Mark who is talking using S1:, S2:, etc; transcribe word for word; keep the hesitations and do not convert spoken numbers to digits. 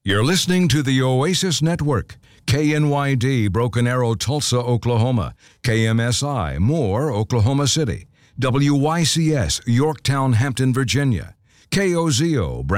S1: You're listening to the Oasis Network. K N Y D, Broken Arrow, Tulsa, Oklahoma. K M S I, Moore, Oklahoma City. W Y C S, Yorktown, Hampton, Virginia. K O Z O,